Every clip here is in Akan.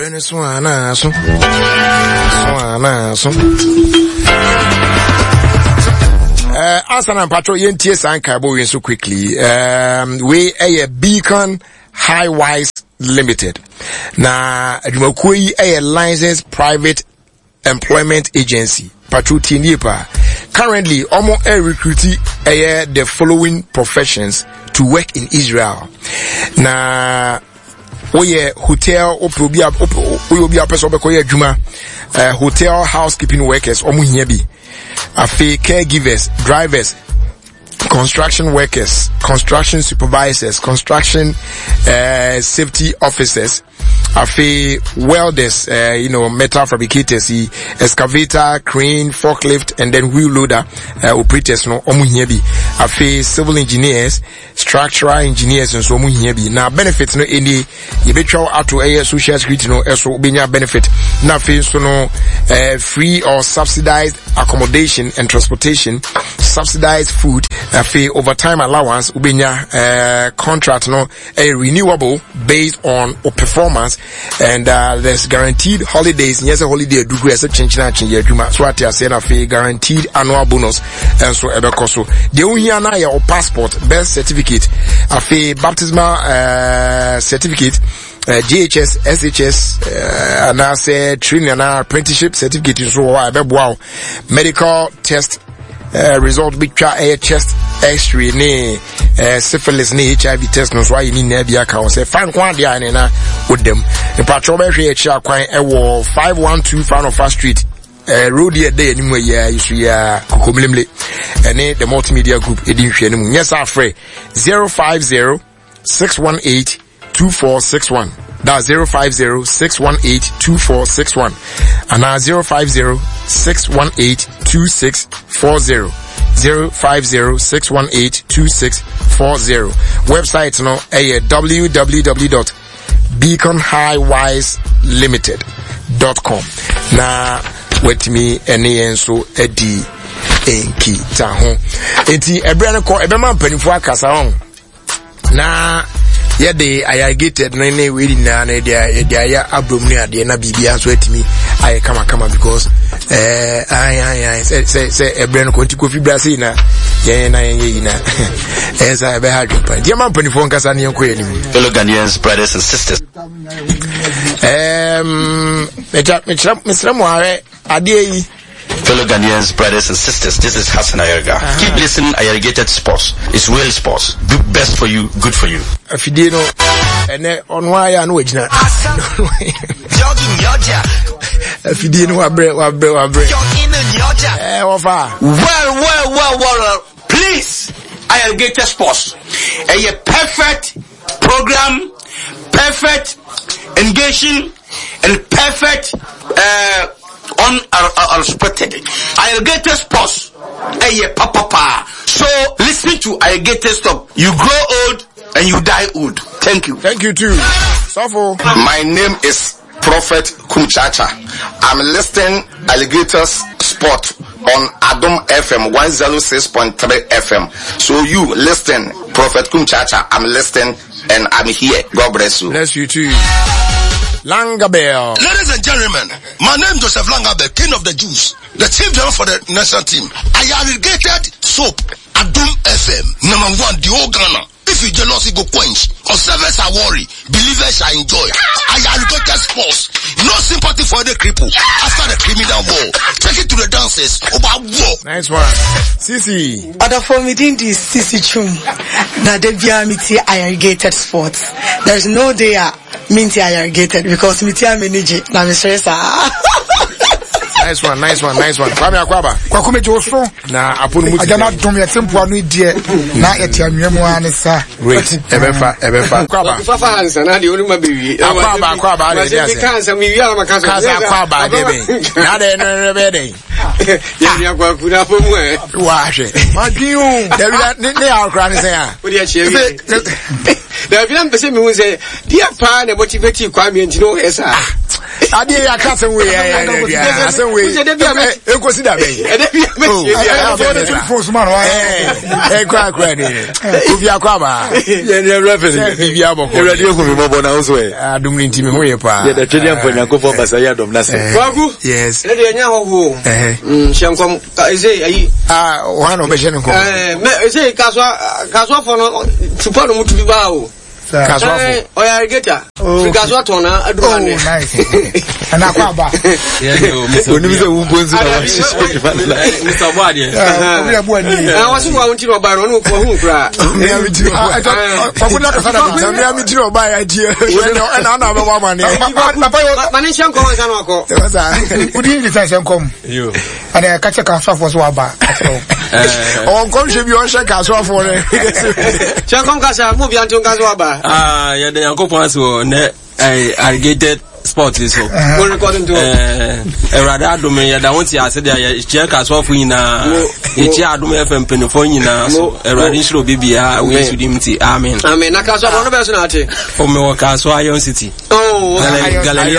Brenda Swana, so. Asana Patrol Yenties and Cabo so quickly. We a Beacon Highwise Limited. Na Jumakui a licensed private employment agency. Patrol Tinipa. Currently, almost recruiting the following professions to work in Israel. Na we hotel hotel housekeeping workers caregivers, drivers, construction workers, construction supervisors, construction safety officers, welders, metal fabricators, excavator, crane, forklift, and then wheel loader operators, civil engineers, structural engineers, and so on. Now benefits no any you be travel out to a social security no so benefit. Now free or subsidized accommodation and transportation, subsidized food, overtime allowance, contract no a renewable based on performance, and there's guaranteed holidays. Yes, a holiday do as a change na change adwuma. So what you say na guaranteed annual bonus and so ebekoso. The only na your passport, birth certificate, baptismal certificate, GHS, SHS, and I say training and apprenticeship certificate. So wow, medical test result big chest X-ray ne syphilis ne HIV test no so why you need na bia ka say fan kwa dia ne na with them the patrol be hwe echa kwan e wo 512 Fanofa Street road here dey anywhere ya isu ya kokomlemle ene the multimedia group edin hwe ne mu yes afre 050 618 2461. That's 050-618-2461 and now 050-618-2640. 050-618-2640. Website no www.beaconhighwiselimited.com. Na with me any so edi enki taho. Enti ebrane ko ebema mpanifo akasa on. Na yede irrigated no ne we na na de aya abromni ade na bibia so atimi aye kama because say ebrane ko ti kofi brase na ye na esa be ha dwupa dia man panifo nkasa ne enko yanim. Fellow Ghanaians, brothers and sisters, Mr. Moare ade yi. Fellow Ghanaians, brothers and sisters, this is Hassan Ayerga. Keep listening. Irrigated Sports. It's real sports. Do best for you, good for you. Afidino ene onwa ya no wagina. Afidino wabre. Wafa. Well. Please, Irrigated Sports. A perfect program, perfect engaging, and perfect unexpected. Irrigated Sports. Papa. So listen to Irrigated Stop. You grow old and you die old. Thank you. Thank you too. Safo. My name is Prophet Kumchacha. I'm listening Alligators Sport on Adom FM 106.3 FM. So you listen, Prophet Kumchacha. I'm listening and I'm here. God bless you. Bless you too. Langabell. Ladies and gentlemen, my name is Joseph Langabell, King of the Jews, the chief driver for the national team. I irrigated soap, Adom FM, number 1, the whole Ghana. If you jealousy go quench, observers are worried, believers are enjoy. I irrigated Sports, no sympathy for the cripple after the criminal war. Take it to the dances about war. Nice one. Sisi. Other for me didn't this Sisi Chum. That they be irrigated Sports. There's no day minty irrigated because minty manage na me stress. Nice one. Kwame Akwaba. Kwakume Joso. Na aponu mu. Agana dom ye tempo anu die na etianwemu anisa. Great. Ebefa. Akwaba. Fafa hansa na de onuma bewi. Akwaba de dia se. Kansa mi wi ala makansa. Kansa Akwaba de be. Na de no be de. Ya ni akwa kuna fo mu e. Wa hwe. Ma dwiu. David ne akra ne se a. Wo dia che wi. Da bi am pese mi hu se dia pa na motivate Kwame ntino esa. Ade ya ka se we ya se we e ko si da be force man kwa ni obi akwa ba ye ne reference bibi aboko e radio ko mi bobo na so e adum ni ntimi ho ye pa ye da twede ampo nyakofo basa ya dom na se Kwaku yes e de nya hoho hyenkom eze ayi one of the ko me eze kaswa for no tupa no mutu bi ba o kaswa o ya irrigator kaswa ton na adura ne ana kwa ba oni mi se wo bonzu na wa shisho ba na Mr. Boade obi abu ani wasu wa wonti no ba no ko hu kra mi ami tiro kwa kuna ka sada mi ami tiro ba ya die na na ba wa mane mane hyenkom anka no ko udi ni sense nkom yo ana ka che ka so so aba on kom she bi on she ka so for ne hyenkom ka sa mu bi anto ka so aba ya de yankopon so ne alligated sport is so we recording to erada adom ya da wonti ase de ya chia ka so fu nyina e chia adom FM penifo nyina so erada nshiro bibia we sudimti amen na ka so no be so na ate o me wo ka so Iron City Galilea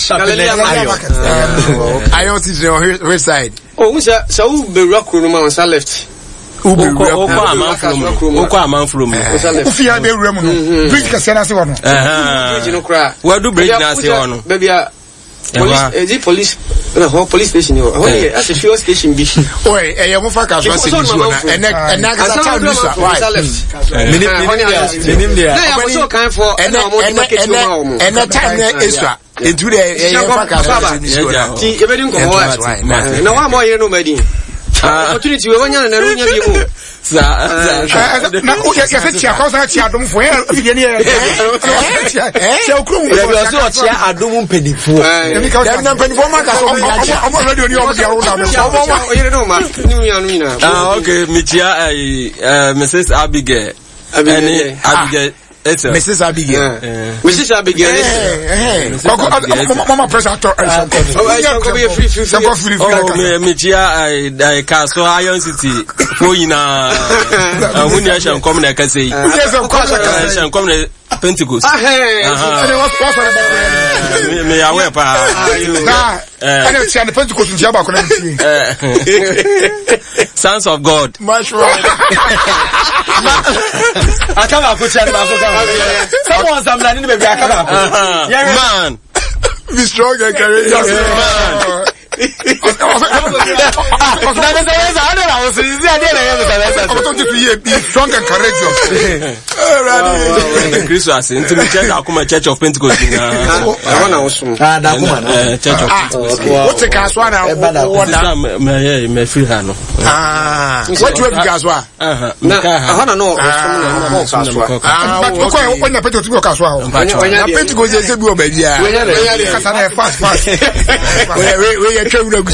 Iron City on which side we say so be rock no man on left Okwa amanfrom ufia be wura mu no bridge ka se na se wono bridge no kra we do bridge na se wono baby police police station yo as a fuel station bi oi e mo fa ka so se bisu na ena ka ta do so why minim dia na ya so kan for na mo market no mo ena time extra into the e fa ka so se bisu ti e be din ko na wa mo ye no madi opportunity we wanya na runya bi mu na o ya se tia kwa sa tia adom fo ya bi ne tia okrum ya so tia adom mpedifo ya na mpedifo ma ka so bi ya omo radio ni omo dia ro na o yere no ma ni mu ya no ina okay mitia Mrs. Abigail Mrs. Abigail. Mrs. Abigail. Mama press actor. I can't so Iron City. Foina. When you shall come there, can say. Shall come there. Pentecost. Me aware pa. And it's Pentecost in Jabba. Sons of God. Much right. I come up with someone some land in the baby. Man. Be strong and courageous. Man. Strong and courageous. Christmas into the Church of Pentecost. Church of Pentecost. What's a caswana? What do you have Gaswa? I don't know. When the Pentecost will Caswa, Pentecost is a good baby. Fast. We are going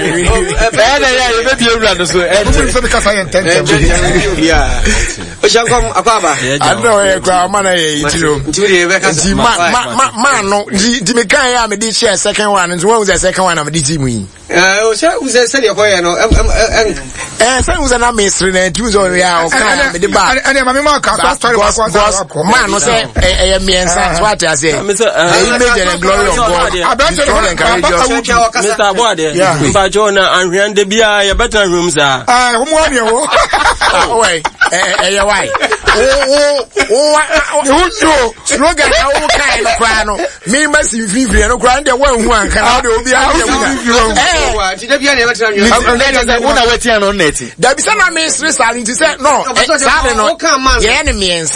Bajona and Rande Bia, your better rooms are. Why? Slogan, kind of crano. Me must be free and grand one can out of the house. There be some ministry starting to say, no, the enemy and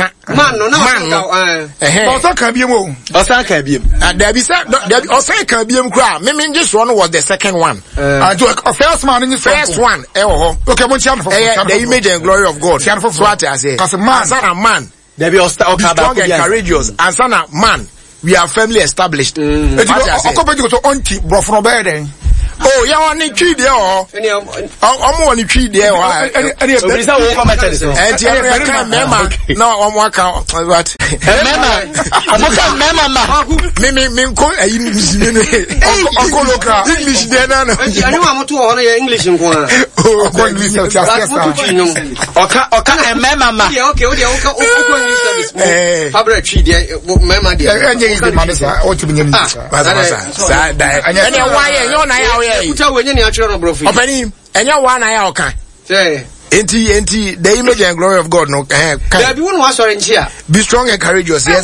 man, can be more. There be some, there can be crowd. Maybe this one was the second one. First man in the first one. Okay, the image and glory of God. What I say. Because man, there be strong and courageous, and son of man, we are firmly established. Oh, Oh, yeah, on the tree there, or on the tree there, or I no, on one count. What? English, Enti, the image and glory of God, no, be strong and courageous, yes,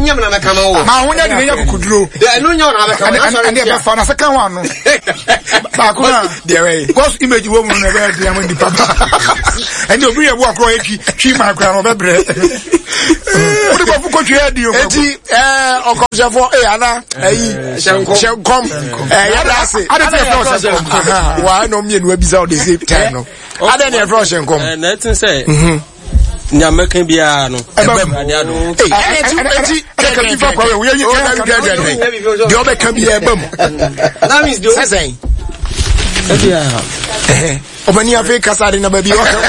God's image woman never the papa. And you'll be a walk away, she might crown of a bread. What about what you had, you? Or comes for Anna, shall come. I don't know. Why no me and webs out the same time? I don't know. And let's say, Nyamaka Biano. The other can be a bum. That means the saying. Obania Veka Sadina baby.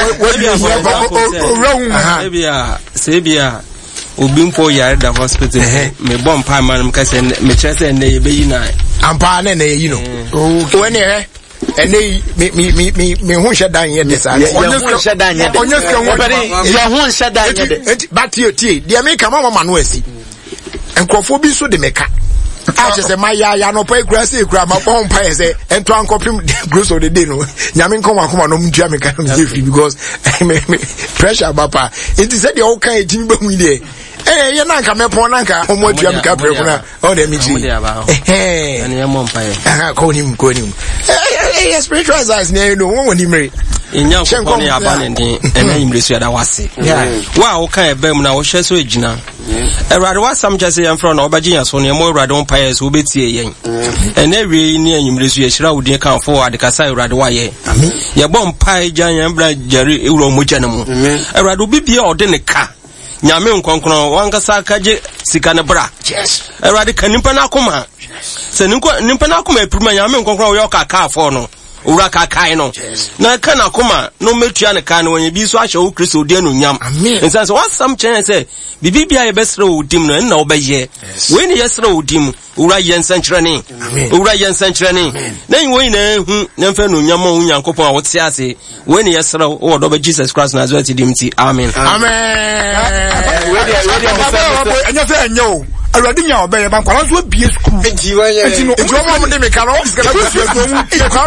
Sabia. Ubimpo ya the hospital me bomb pie man because me chest and they be na ampa na you know when and me who shut down here this shut down here who shut down here but you the American mama no esi enkofo bi so de meka I just say my ya no pay grass grab my bomb pie say and to uncopim gross of the day no nyame nko akoma no mtua meka because pressure papa it is said the all kind team be we there you nanka me pon nanka omo atua me ka prepuna all the meji and your mom pie call him spiritual exercise near no one woni mere inya ko ne abanende ena imresu ada wase wa o kan ebem na wo hwe so ejina erade wasam jase yan fro na obaginya so ne mo erade on pie so obetie yen ena wie ni imresu ye hira wudin kan fo ade kasa erade wa ye ye bom pie jan bra jari ewro mogya ne mu erade obibia ode ne ka nyame nkonkron wankasa kaje sika ne bra erade kanimpa na akoma se nimpa na akoma epiruma nyame nkonkron wo yoka ka afo no ura kakai no na kana kuma no metua ne kan wonye bi so ahye wo Kristo di anu nyam ensan so wasam chen say bibibia ye besre wo dim no na wo beye we ni yesre wo dim ura yensan kyerene na yin wo ina hu na mfa no nyam wo nyankopon a wo te ase we ni yesre wo do ba Jesus Christ na azwati dim ti amen we anya fe enyo already nya obeye ban kwala so bie school enti no enti o mo de me ka no